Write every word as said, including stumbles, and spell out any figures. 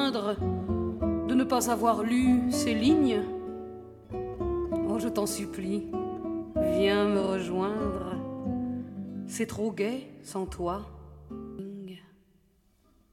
plaindre de ne pas avoir lu ces lignes. Oh, je t'en supplie, viens me rejoindre. C'est trop gai sans toi.